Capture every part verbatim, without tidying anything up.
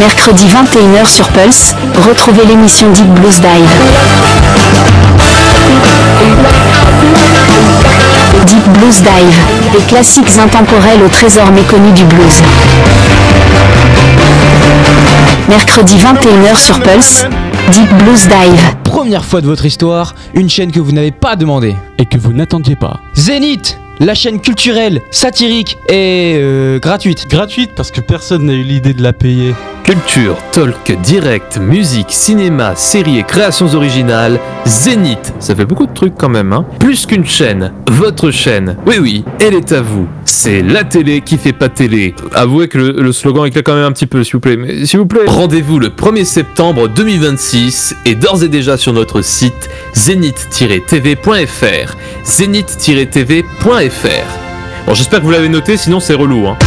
Mercredi vingt et une heures sur Pulse, retrouvez l'émission Deep Blues Dive. Deep Blues Dive, des classiques intemporels au trésor méconnu du blues. Mercredi vingt et une heures sur Pulse, Deep Blues Dive. Première fois de votre histoire, une chaîne que vous n'avez pas demandé. Et que vous n'attendiez pas. Zénith, la chaîne culturelle, satirique et euh, gratuite. Gratuite parce que personne n'a eu l'idée de la payer. Culture, talk, direct, musique, cinéma, séries et créations originales, Zénith, ça fait beaucoup de trucs quand même, hein. Plus qu'une chaîne, votre chaîne. Oui, oui, elle est à vous. C'est la télé qui fait pas télé. Avouez que le, le slogan éclate quand même un petit peu, s'il vous plaît. Mais s'il vous plaît, rendez-vous le premier septembre deux mille vingt-six et d'ores et déjà sur notre site zénith tiret t v point f r. zénith tiret t v point f r. Bon, j'espère que vous l'avez noté, sinon c'est relou, hein.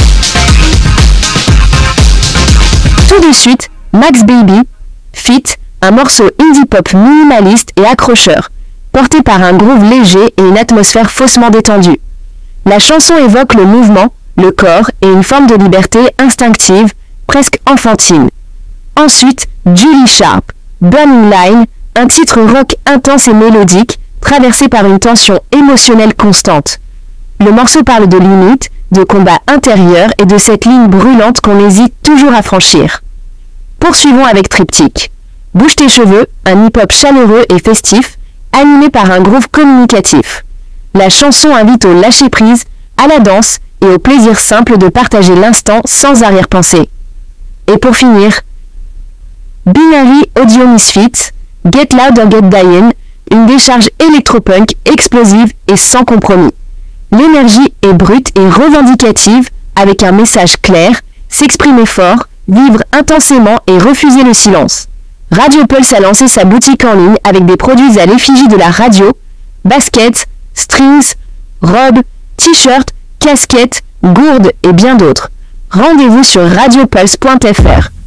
Tout de suite, Max Baby, Fit, un morceau indie pop minimaliste et accrocheur, porté par un groove léger et une atmosphère faussement détendue. La chanson évoque le mouvement, le corps et une forme de liberté instinctive, presque enfantine. Ensuite, Julie Sharp, Burning Line, un titre rock intense et mélodique, traversé par une tension émotionnelle constante. Le morceau parle de limites, de combats intérieurs et de cette ligne brûlante qu'on hésite toujours à franchir. Poursuivons avec Triptyque. Bouge tes cheveux, un hip-hop chaleureux et festif, animé par un groove communicatif. La chanson invite au lâcher-prise, à la danse et au plaisir simple de partager l'instant sans arrière-pensée. Et pour finir, Binary Audio Misfits, Get Loud or Get Dying, une décharge électropunk explosive et sans compromis. L'énergie est brute et revendicative, avec un message clair, s'exprimer fort, vivre intensément et refuser le silence. Radio Pulse a lancé sa boutique en ligne avec des produits à l'effigie de la radio, baskets, strings, robes, t-shirts, casquettes, gourdes et bien d'autres. Rendez-vous sur radio pulse point f r.